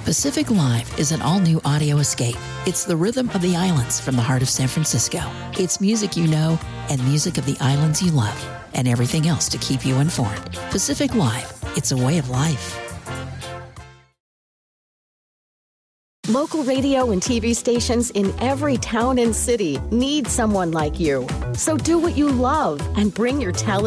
Pacific Live is an all-new audio escape. It's the rhythm of the islands from the heart of San Francisco. It's music you know and music of the islands you love, and everything else to keep you informed. Pacific Live, it's a way of life. Local radio and TV stations in every town and city need someone like you. So do what you love and bring your talent